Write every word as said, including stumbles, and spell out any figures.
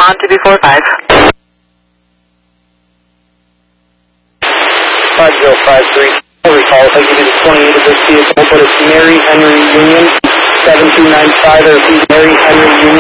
on two four five. five zero five three. I recall if I give you the twenty-eight of this vehicle, but it's Mary Henry Union, seven two nine five, or Mary Henry Union.